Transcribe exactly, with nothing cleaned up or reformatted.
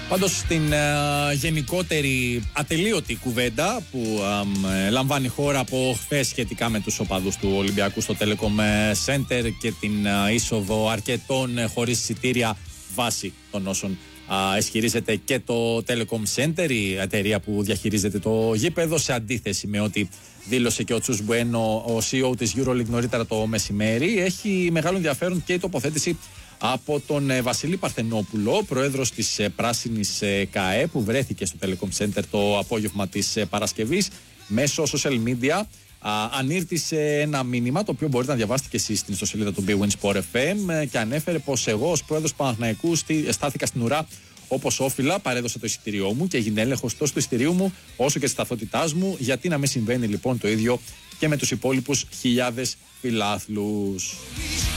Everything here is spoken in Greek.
Πάντως στην uh, γενικότερη ατελείωτη κουβέντα που uh, λαμβάνει η χώρα από χθες σχετικά με τους οπαδούς του Ολυμπιακού στο Telecom Center και την uh, είσοδο αρκετών uh, χωρίς εισιτήρια βάσει των όσων uh, ισχυρίζεται και το Telecom Center, η εταιρεία που διαχειρίζεται το γήπεδο, σε αντίθεση με ό,τι δήλωσε και ο Τσους Μπουένο, ο σι ι ο της EuroLeague νωρίτερα το μεσημέρι. Έχει μεγάλο ενδιαφέρον και η τοποθέτηση από τον ε, Βασίλη Παρθενόπουλο, πρόεδρος της ε, Πράσινης ε, ΚΑΕ, που βρέθηκε στο Telecom Center το απόγευμα της ε, Παρασκευής μέσω social media. Α, ανήρτησε ένα μήνυμα το οποίο μπορείτε να διαβάσετε και εσείς στην ιστοσελίδα του Big Win Sport εφ εμ ε, και ανέφερε πως εγώ ως πρόεδρος Παναθηναϊκού στάθηκα στην ουρά όπως όφιλα, παρέδωσα το εισιτήριό μου και έγινε έλεγχος τόσο του εισιτηρίου μου όσο και της ταυτότητάς μου. Γιατί να μην συμβαίνει λοιπόν το ίδιο και με τους υπόλοιπους χιλιάδες φιλάθλους.